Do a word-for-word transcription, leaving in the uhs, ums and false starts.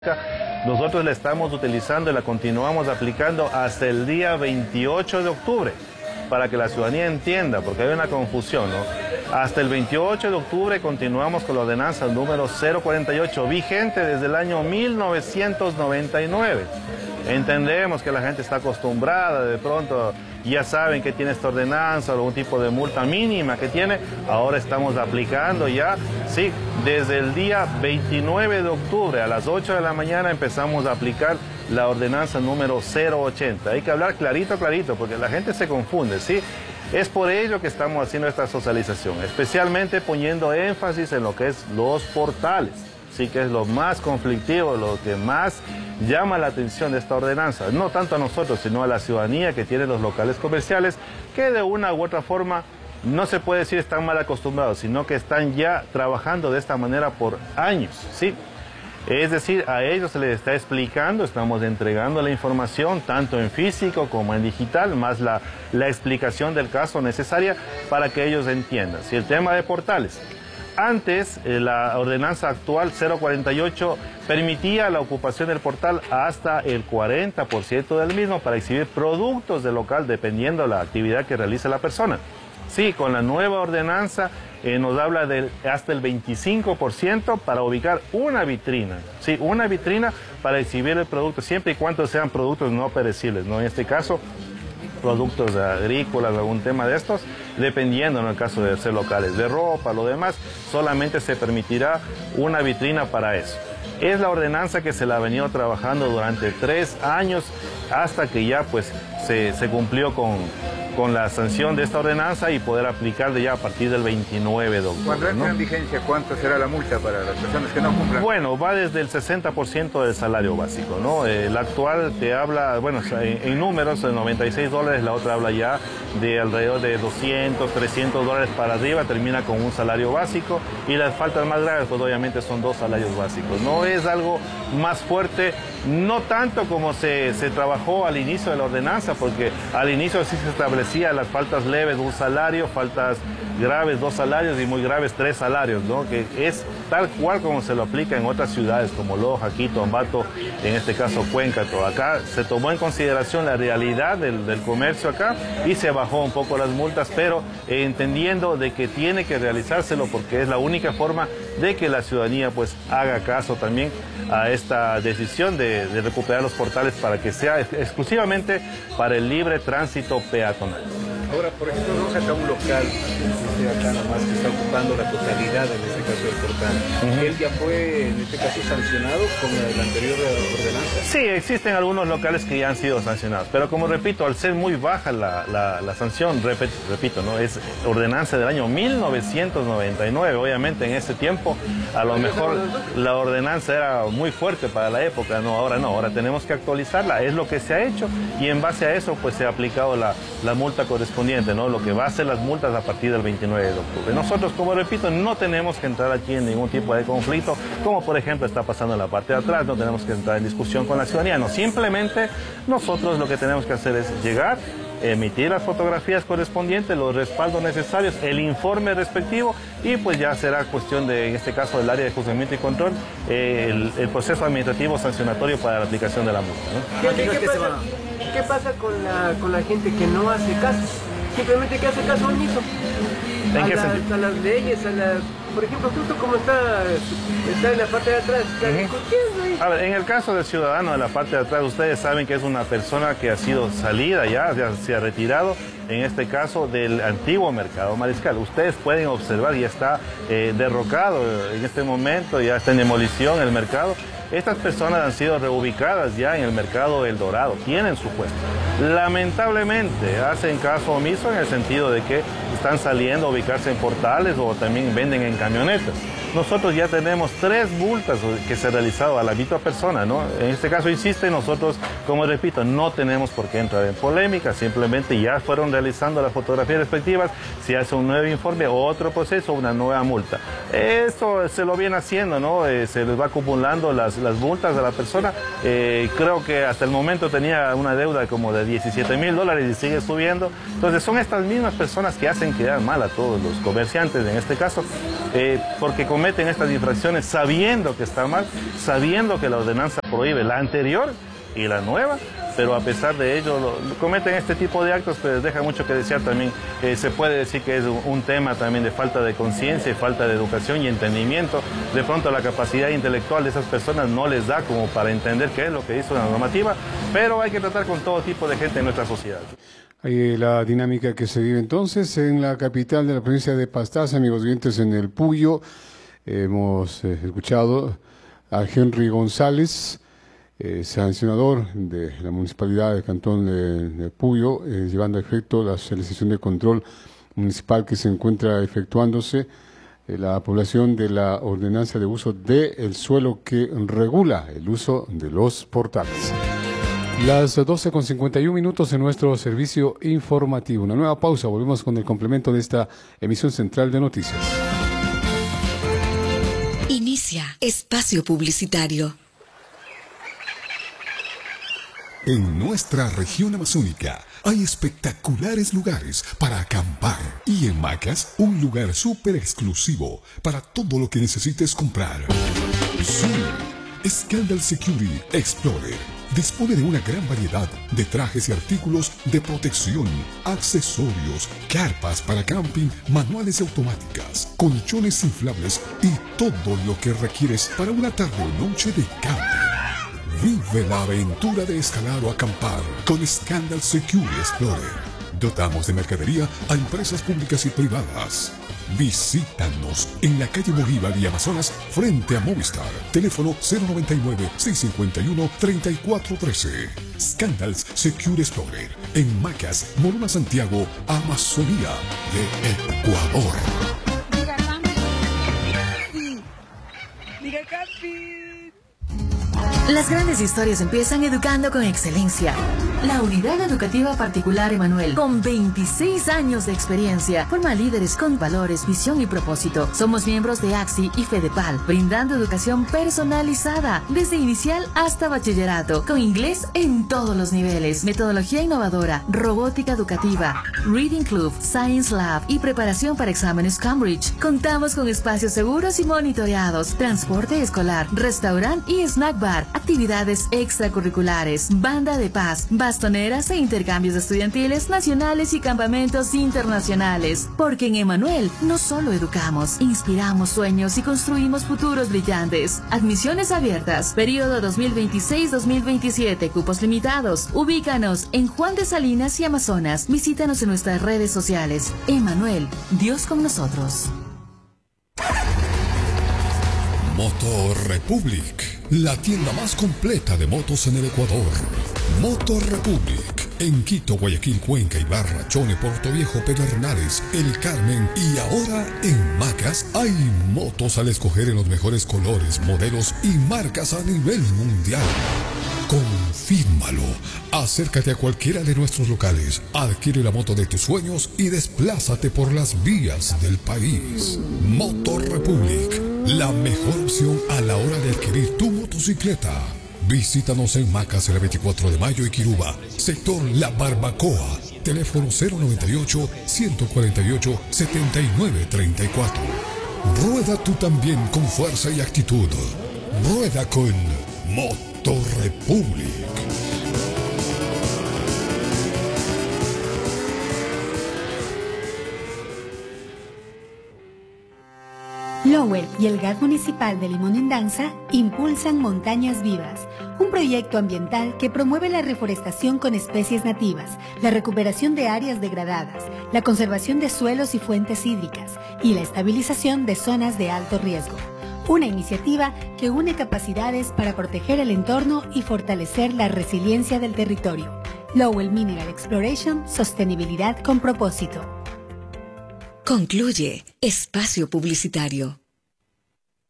Nosotros la estamos utilizando y la continuamos aplicando hasta el día veintiocho de octubre, para que la ciudadanía entienda, porque hay una confusión, ¿no? Hasta el veintiocho de octubre continuamos con la ordenanza número cero cuarenta y ocho, vigente desde el año mil novecientos noventa y nueve. Entendemos que la gente está acostumbrada, de pronto ya saben que tiene esta ordenanza, algún tipo de multa mínima que tiene. Ahora estamos aplicando ya, sí, desde el día veintinueve de octubre a las ocho de la mañana empezamos a aplicar la ordenanza número cero ochenta. Hay que hablar clarito, clarito, porque la gente se confunde, ¿sí? Es por ello que estamos haciendo esta socialización, especialmente poniendo énfasis en lo que es los portales, sí, que es lo más conflictivo, lo que más llama la atención de esta ordenanza, no tanto a nosotros, sino a la ciudadanía que tiene los locales comerciales, que de una u otra forma no se puede decir están mal acostumbrados, sino que están ya trabajando de esta manera por años, ¿sí? Es decir, a ellos se les está explicando, estamos entregando la información tanto en físico como en digital, más la, la explicación del caso necesaria para que ellos entiendan. Si el tema de portales, antes eh, la ordenanza actual cero cuarenta y ocho permitía la ocupación del portal hasta el cuarenta por ciento del mismo para exhibir productos del local dependiendo de la actividad que realice la persona. Sí, con la nueva ordenanza eh, nos habla de hasta el veinticinco por ciento para ubicar una vitrina. Sí, una vitrina para exhibir el producto, siempre y cuando sean productos no perecibles, ¿no? En este caso, productos agrícolas, algún tema de estos, dependiendo en el caso de ser locales de ropa, lo demás, solamente se permitirá una vitrina para eso. Es la ordenanza que se la ha venido trabajando durante tres años hasta que ya pues se, se cumplió con, con la sanción de esta ordenanza y poder aplicar de ya a partir del veintinueve de octubre. Cuando entra, ¿no?, en vigencia, ¿cuánto será la multa para las personas que no cumplan? Bueno, va desde el sesenta por ciento del salario básico, ¿no? El actual te habla, bueno, en, en números, de noventa y seis dólares, la otra habla ya de alrededor de doscientos, trescientos dólares para arriba, termina con un salario básico, y las faltas más graves, pues obviamente son dos salarios básicos. No es algo más fuerte, no tanto como se, se trabajó al inicio de la ordenanza, porque al inicio sí se establecía las faltas leves un salario, faltas graves dos salarios y muy graves tres salarios, ¿no? Que es tal cual como se lo aplica en otras ciudades como Loja, Quito, Ambato, en este caso Cuenca. Todo acá se tomó en consideración la realidad del, del comercio acá y se bajó un poco las multas, pero eh, entendiendo de que tiene que realizárselo porque es la única forma de que la ciudadanía pues haga caso también a esta decisión de, de recuperar los portales para que sea exclusivamente para el libre tránsito peatonal. Ahora, por ejemplo, vamos acá a un local, este acá nomás, que está ocupando la totalidad, en este caso, del portal. Uh-huh. ¿Él ya fue, en este caso, sancionado con la anterior ordenanza? Sí, existen algunos locales que ya han sido sancionados, pero como repito, al ser muy baja la, la, la sanción, repito, repito, ¿no? Es ordenanza del año mil novecientos noventa y nueve, obviamente en ese tiempo a lo mejor la ordenanza era muy fuerte para la época, no, ahora no, ahora tenemos que actualizarla, es lo que se ha hecho y en base a eso pues se ha aplicado la, la multa correspondiente, ¿no? Lo que va a ser las multas a partir del veintinueve de octubre. Nosotros, como repito, no tenemos que entrar aquí en ningún tipo de conflicto, como por ejemplo está pasando en la parte de atrás, no tenemos que entrar en discusión con la ciudadanía, no, simplemente nosotros lo que tenemos que hacer es llegar, emitir las fotografías correspondientes, los respaldos necesarios, el informe respectivo y pues ya será cuestión de, en este caso, del área de juzgamiento y control, eh, el, el proceso administrativo sancionatorio para la aplicación de la multa, ¿no? ¿Qué, qué, qué, pasa, ¿Qué pasa con la, con la gente que no hace caso? Simplemente que hace caso omiso ¿En a, qué la, sentido? a las leyes, a la... Por ejemplo, justo como está, está en la parte de atrás, está uh-huh. discutiendo ahí. A ver, en el caso del ciudadano de la parte de atrás, ustedes saben que es una persona que ha sido salida ya, ya se ha retirado, en este caso del antiguo mercado mariscal. Ustedes pueden observar, ya está eh, derrocado en este momento, ya está en demolición el mercado. Estas personas han sido reubicadas ya en el mercado El Dorado, tienen su puesto. Lamentablemente hacen caso omiso en el sentido de que están saliendo a ubicarse en portales o también venden en camionetas. Nosotros ya tenemos tres multas que se han realizado a la misma persona, ¿no? En este caso, insiste, nosotros, como repito, no tenemos por qué entrar en polémica, simplemente ya fueron realizando las fotografías respectivas, se hace un nuevo informe, otro proceso, una nueva multa. Esto se lo viene haciendo, ¿no? Eh, se les va acumulando las, las multas a la persona. Eh, creo que hasta el momento tenía una deuda como de diecisiete mil dólares y sigue subiendo. Entonces son estas mismas personas que hacen quedar mal a todos los comerciantes, en este caso, eh, porque cometen estas infracciones sabiendo que está mal, sabiendo que la ordenanza prohíbe la anterior y la nueva, pero a pesar de ello lo, cometen este tipo de actos, pues deja mucho que desear también. Eh, se puede decir que es un, un tema también de falta de conciencia y falta de educación y entendimiento. De pronto la capacidad intelectual de esas personas no les da como para entender qué es lo que dice la normativa, pero hay que tratar con todo tipo de gente en nuestra sociedad. Ahí la dinámica que se vive entonces en la capital de la provincia de Pastaza, amigos oyentes, en el Puyo. Hemos eh, escuchado a Henry González, eh, sancionador de la municipalidad del cantón de, de Puyo, eh, llevando a efecto la realización de control municipal que se encuentra efectuándose eh, la población de la ordenanza de uso del suelo que regula el uso de los portales. Las doce con cincuenta y un minutos en nuestro servicio informativo. Una nueva pausa, volvemos con el complemento de esta emisión central de noticias. Inicia espacio publicitario. En nuestra región amazónica hay espectaculares lugares para acampar y en Macas un lugar súper exclusivo para todo lo que necesites comprar. Sí, Scandal Security Explorer dispone de una gran variedad de trajes y artículos de protección, accesorios, carpas para camping, manuales y automáticas, colchones inflables y todo lo que requieres para una tarde o noche de camping. Vive la aventura de escalar o acampar con Scandal Security Explorer. Dotamos de mercadería a empresas públicas y privadas. Visítanos en la calle Bolívar y Amazonas frente a Movistar. Teléfono cero noventa y nueve, seiscientos cincuenta y uno, treinta y cuatro trece. Scandals Secure Explorer en Macas, Morona, Santiago, Amazonía de Ecuador. Diga camping. Diga camping. Las grandes historias empiezan educando con excelencia. La Unidad Educativa Particular Emanuel, con veintiséis años de experiencia, forma líderes con valores, visión y propósito. Somos miembros de AXI y FEDEPAL, brindando educación personalizada, desde inicial hasta bachillerato, con inglés en todos los niveles, metodología innovadora, robótica educativa, Reading Club, Science Lab y preparación para exámenes Cambridge. Contamos con espacios seguros y monitoreados, transporte escolar, restaurante y snack bar, actividades extracurriculares, banda de paz, bastoneras e intercambios estudiantiles nacionales y campamentos internacionales. Porque en Emanuel no solo educamos, inspiramos sueños y construimos futuros brillantes. Admisiones abiertas, periodo dos mil veintiséis dos mil veintisiete, cupos limitados. Ubícanos en Juan de Salinas y Amazonas. Visítanos en nuestras redes sociales. Emanuel, Dios con nosotros. Motor Republic, la tienda más completa de motos en el Ecuador. Motor Republic, en Quito, Guayaquil, Cuenca, Ibarra, Chone, Puerto Viejo, Pedernales, El Carmen y ahora en Macas hay motos al escoger en los mejores colores, modelos y marcas a nivel mundial. Confírmalo. Acércate a cualquiera de nuestros locales, adquiere la moto de tus sueños y desplázate por las vías del país. Motor Republic, la mejor opción a la hora de adquirir tu motocicleta. Visítanos en Macas el veinticuatro de mayo y Quiruba, sector La Barbacoa. Teléfono cero noventa y ocho, ciento cuarenta y ocho, setenta y nueve treinta y cuatro. Rueda tú también con fuerza y actitud. Rueda con Motor Republic. Lowell y el Gas Municipal de Limón en Danza impulsan Montañas Vivas, un proyecto ambiental que promueve la reforestación con especies nativas, la recuperación de áreas degradadas, la conservación de suelos y fuentes hídricas y la estabilización de zonas de alto riesgo. Una iniciativa que une capacidades para proteger el entorno y fortalecer la resiliencia del territorio. Lowell Mineral Exploration, sostenibilidad con propósito. Concluye espacio publicitario.